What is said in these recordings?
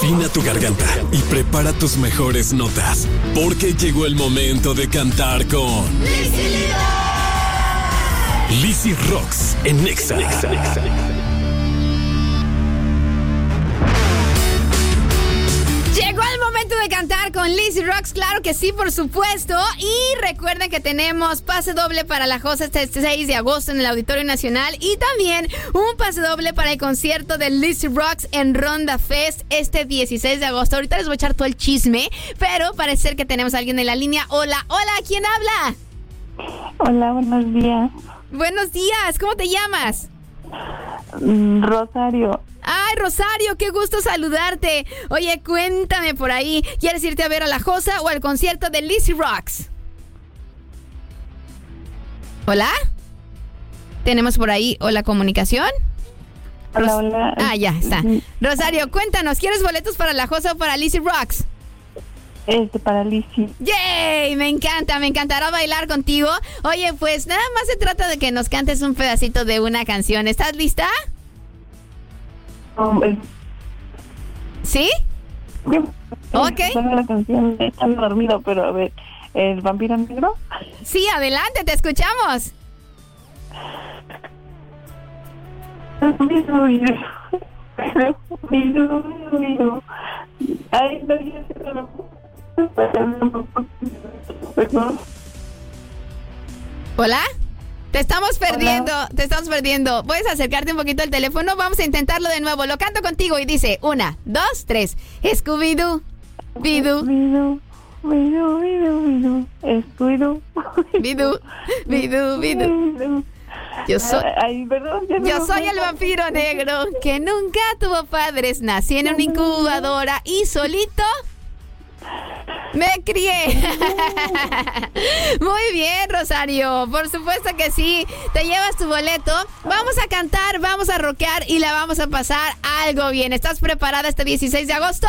Afina tu garganta y prepara tus mejores notas, porque llegó el momento de cantar con Lizzy Rocks en Nexa. Llegó el momento de cantar con Lizzy Rocks, claro que sí, por supuesto. Y recuerden que tenemos pase doble para la Josa este 6 de agosto en el Auditorio Nacional. Y también un pase doble para el concierto de Lizzy Rocks en Ronda Fest este 16 de agosto. Ahorita les voy a echar todo el chisme, pero parece ser que tenemos a alguien en la línea. Hola, ¿quién habla? Hola, buenos días. Buenos días, ¿cómo te llamas? Rosario. Ay, Rosario, qué gusto saludarte. Oye, cuéntame por ahí, ¿quieres irte a ver a la Josa o al concierto de Lizzy Rocks? ¿Hola? ¿Tenemos por ahí la comunicación? Hola. Ya está. Rosario, cuéntanos, ¿quieres boletos para la Josa o para Lizzy Rocks? Para Lizzy. ¡Yay! Me encantará bailar contigo. Oye, pues nada más se trata de que nos cantes un pedacito de una canción. ¿Estás lista? ¿Sí? Ok. La canción está dormido, pero a ver, ¿el vampiro negro? Sí, adelante, te escuchamos. Ay, no, ¿Hola? Te estamos perdiendo. ¿Puedes acercarte un poquito al teléfono? Vamos a intentarlo de nuevo. Lo canto contigo y dice 1, 2, 3. Scooby-Doo, Bidoo. Bidoo. Bidoo. Yo soy el vampiro negro que nunca tuvo padres. Nací en una incubadora y solito me crié. Muy bien, Rosario. Por supuesto que sí. Te llevas tu boleto. Vamos a cantar, vamos a rockear y la vamos a pasar algo bien. ¿Estás preparada este 16 de agosto?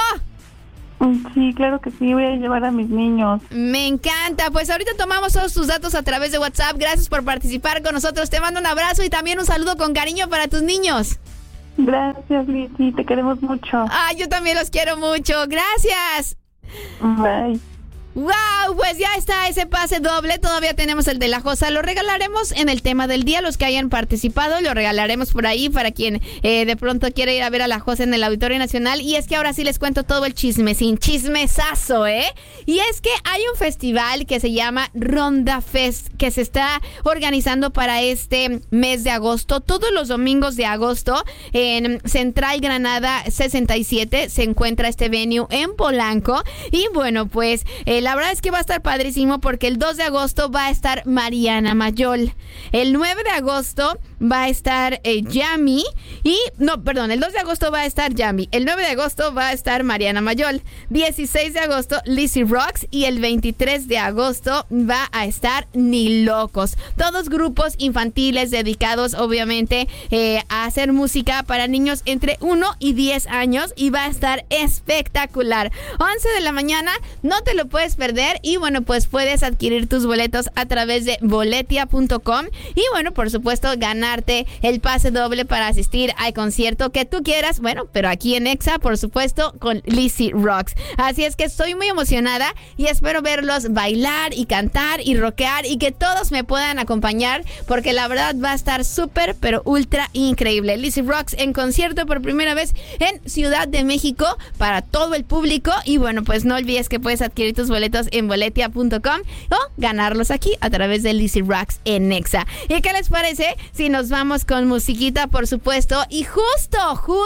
Sí, claro que sí. Voy a llevar a mis niños. Me encanta. Pues ahorita tomamos todos tus datos a través de WhatsApp. Gracias por participar con nosotros. Te mando un abrazo y también un saludo con cariño para tus niños. Gracias, Lizzy. Te queremos mucho. Yo también los quiero mucho. Gracias. Bye. ¡Wow! Pues ya está ese pase doble. Todavía tenemos el de la Josa. Lo regalaremos en el tema del día. Los que hayan participado lo regalaremos por ahí para quien de pronto quiere ir a ver a la Josa en el Auditorio Nacional. Y es que ahora sí les cuento todo el chisme, sin chismesazo, ¿eh? Y es que hay un festival que se llama Ronda Fest, que se está organizando para este mes de agosto. Todos los domingos de agosto en Central Granada 67 se encuentra este venue en Polanco. Y bueno, pues la verdad es que va a estar padrísimo porque el 2 de agosto va a estar Mariana Mayol. El 9 de agosto va a estar Yami. El 2 de agosto va a estar Yami. El 9 de agosto va a estar Mariana Mayol. 16 de agosto Lizzy Rocks. Y el 23 de agosto va a estar Ni Locos. Todos grupos infantiles dedicados obviamente a hacer música para niños entre 1 y 10 años. Y va a estar espectacular. 11 de la mañana, no te lo puedes perder. Y bueno, pues puedes adquirir tus boletos a través de boletia.com. Y bueno, por supuesto, ganarte el pase doble para asistir al concierto que tú quieras. Bueno, pero aquí en Nexa, por supuesto, con Lizzy Rocks. Así es que estoy muy emocionada y espero verlos bailar y cantar y rockear y que todos me puedan acompañar porque la verdad va a estar súper, pero ultra increíble. Lizzy Rocks en concierto por primera vez en Ciudad de México para todo el público. Y bueno, pues no olvides que puedes adquirir tus boletos en boletia.com o ganarlos aquí a través de Lizzy Rocks en Nexa. ¿Y qué les parece si nos vamos con musiquita, por supuesto? Y justo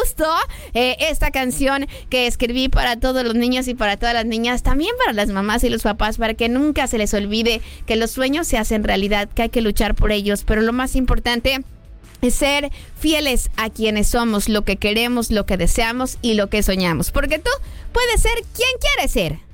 esta canción que escribí para todos los niños y para todas las niñas, también para las mamás y los papás, para que nunca se les olvide que los sueños se hacen realidad, que hay que luchar por ellos, pero lo más importante es ser fieles a quienes somos, lo que queremos, lo que deseamos y lo que soñamos, porque tú puedes ser quien quieres ser.